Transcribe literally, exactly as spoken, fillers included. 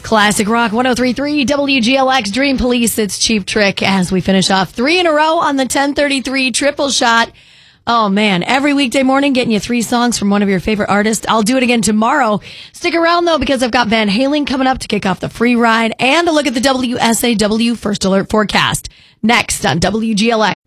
Classic Rock one oh three point three W G L X Dream Police. It's Cheap Trick as we finish off three in a row on the ten thirty-three triple shot. Oh man, every weekday morning getting you three songs from one of your favorite artists. I'll do it again tomorrow. Stick around though, because I've got Van Halen coming up to kick off the free ride and a look at the W S A W First Alert forecast next on W G L X.